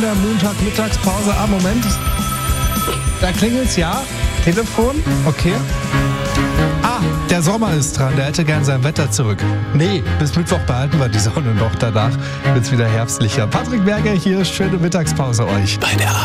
der Montag-Mittagspause. Moment. Da klingelt's, ja. Telefon, okay. Der Sommer ist dran, der hätte gern sein Wetter zurück. Nee, bis Mittwoch behalten wir die Sonne noch. Danach wird's wieder herbstlicher. Patrick Berger hier, schöne Mittagspause euch. Bei der